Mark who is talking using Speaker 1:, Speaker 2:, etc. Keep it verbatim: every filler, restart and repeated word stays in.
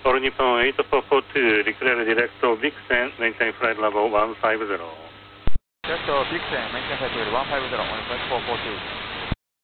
Speaker 1: All Nippon eight four four two, declare direct to Vixen, maintain flight level one five zero.
Speaker 2: Direct to Vixen, maintain flight level one five zero, on flight four four two.